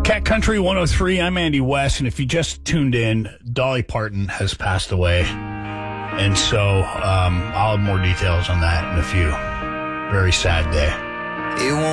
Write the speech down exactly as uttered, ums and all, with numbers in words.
Cat Country one oh three, I'm Andy West, and if you just tuned in, Dolly Parton has passed away. And so um, I'll have more details on that in a few. Very sad day. It won't